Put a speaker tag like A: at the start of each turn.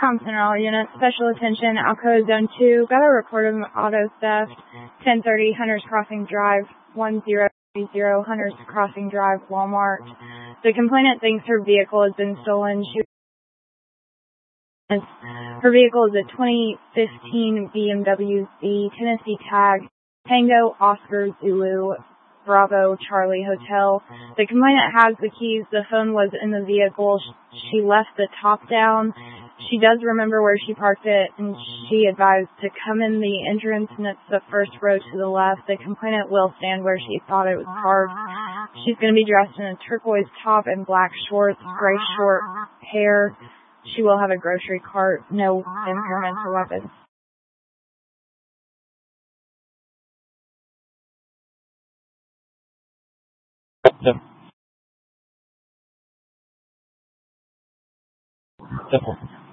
A: Central Unit, special attention, Alcoa Zone 2, got a report of auto theft, 1030 Hunters Crossing Drive, 1030 Hunters Crossing Drive, Walmart. The complainant thinks her vehicle has been stolen. Her vehicle is a 2015 BMW Z, Tennessee tag, Tango Oscar Zulu Bravo Charlie Hotel. The complainant has the keys. The phone was in the vehicle. She left the top down. She does remember where she parked it, and she advised to come in the entrance, and it's the first row to the left. The complainant will stand where she thought it was parked. She's going to be dressed in a turquoise top and black shorts, gray short hair. She will have a grocery cart, no impairments or weapons.
B: Simple.